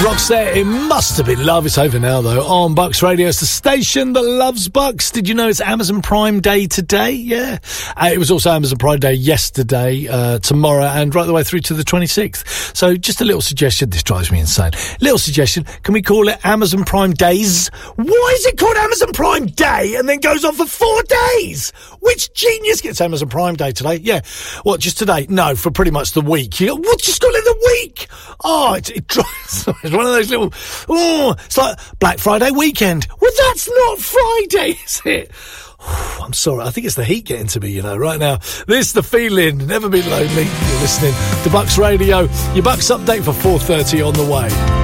Roxette, it must have been love. It's over now, though, on Bucks Radio. It's the station that loves Bucks. Did you know it's Amazon Prime Day today? Yeah. It was also Amazon Prime Day yesterday, tomorrow, and right the way through to the 26th. So just a little suggestion. This drives me insane. Little suggestion. Can we call it Amazon Prime Days? Why is it called Amazon Prime Day and then goes on for 4 days? Which genius gets Amazon Prime Day today? Yeah. What, just today? No, for pretty much the week. You go, what, just call it the week? Oh, it drives... It's one of those little... Oh, it's like Black Friday weekend. Well, that's not Friday, is it? I'm sorry. I think it's the heat getting to me, you know, right now. This is The Feeling. Never been lonely. You're listening to Bucks Radio. Your Bucks update for 4:30 on the way.